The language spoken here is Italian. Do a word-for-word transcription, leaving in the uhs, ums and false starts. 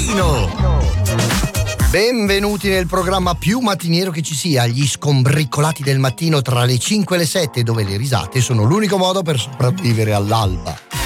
mattino. Benvenuti nel programma più mattiniero che ci sia, gli scombriccolati del mattino tra le cinque e le sette, dove le risate sono l'unico modo per sopravvivere all'alba.